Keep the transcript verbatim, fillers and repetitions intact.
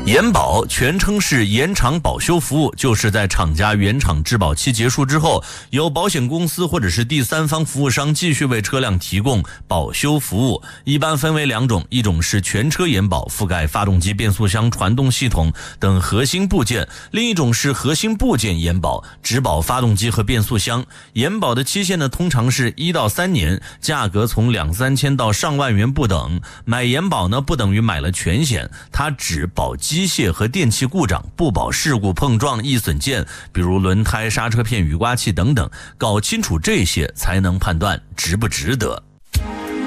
延保全称是延长保修服务，就是在厂家原厂质保期结束之后，由保险公司或者是第三方服务商继续为车辆提供保修服务。一般分为两种，一种是全车延保，覆盖发动机、变速箱、传动系统等核心部件；另一种是核心部件延保，只保发动机和变速箱。延保的期限呢，通常是一到三年，价格从两三千到上万元不等。买延保呢，不等于买了全险，它只保机械和电器故障，不保事故碰撞易损件，比如轮胎、刹车片、雨刮器等等。搞清楚这些，才能判断值不值得。